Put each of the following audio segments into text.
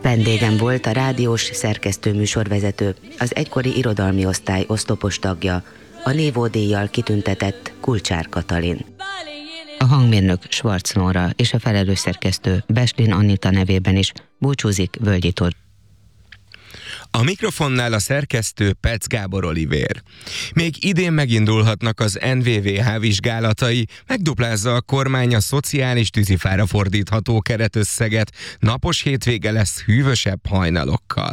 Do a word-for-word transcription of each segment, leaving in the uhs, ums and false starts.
Vendégem volt a rádiós szerkesztőműsorvezető, az egykori irodalmi osztály oszlopos tagja, a névódíjjal kitüntetett Kulcsár Katalin. A hangmérnök Schwarz Nóra és a felelős szerkesztő Beslin Anita nevében is búcsúzik Völgyi Tóth. A mikrofonnál a szerkesztő Pec Gábor Olivér. Még idén megindulhatnak az en vé vé há vizsgálatai, megduplázza a kormány a szociális tűzifára fordítható keretösszeget, napos hétvége lesz hűvösebb hajnalokkal.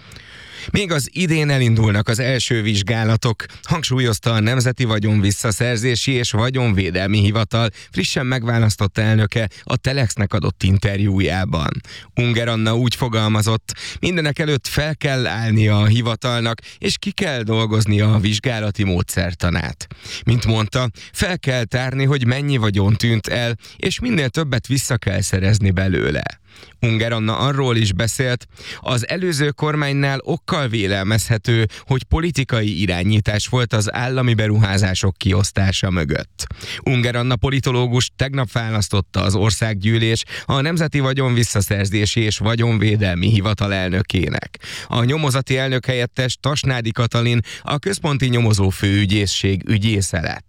Még az idén elindulnak az első vizsgálatok, hangsúlyozta a Nemzeti Vagyonvisszaszerzési és Vagyonvédelmi Hivatal frissen megválasztott elnöke a Telexnek adott interjújában. Unger Anna úgy fogalmazott, mindenek előtt fel kell állnia a hivatalnak, és ki kell dolgoznia a vizsgálati módszertanát. Mint mondta, fel kell tárni, hogy mennyi vagyon tűnt el, és minél többet vissza kell szerezni belőle. Unger Anna arról is beszélt, az előző kormánynál okkal vélelmezhető, hogy politikai irányítás volt az állami beruházások kiosztása mögött. Unger Anna politológus tegnap választotta az országgyűlés a Nemzeti Vagyonvisszaszerzési és Vagyonvédelmi Hivatal elnökének. A nyomozati elnök helyettes Tasnádi Katalin a Központi Nyomozó Főügyészség ügyésze lett.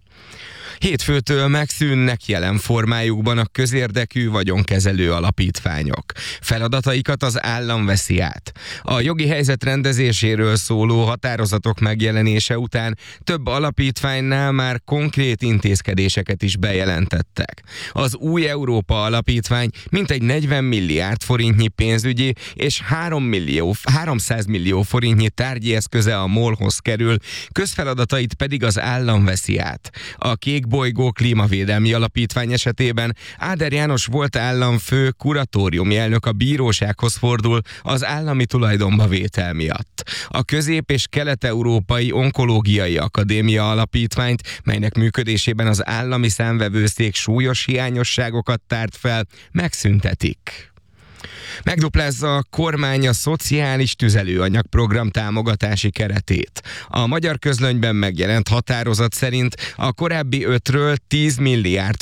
Hétfőtől megszűnnek jelen formájukban a közérdekű vagyonkezelő alapítványok. Feladataikat az állam veszi át. A jogi helyzet rendezéséről szóló határozatok megjelenése után több alapítványnál már konkrét intézkedéseket is bejelentettek. Az Új Európa Alapítvány mintegy negyven milliárd forintnyi pénzügyi és három millió, háromszáz millió forintnyi tárgyi eszköze a MOL-hoz kerül, közfeladatait pedig az állam veszi át. A Kék Bolygó Klímavédelmi Alapítvány esetében Áder János volt államfő kuratóriumi elnök a bírósághoz fordul az állami tulajdonba vétel miatt. A Közép- és Kelet-Európai Onkológiai Akadémia Alapítványt, melynek működésében az állami számvevőszék súlyos hiányosságokat tárt fel, megszüntetik. Megduplázza a kormány a szociális tüzelőanyagprogram támogatási keretét. A Magyar Közlönyben megjelent határozat szerint a korábbi ötről tíz milliárd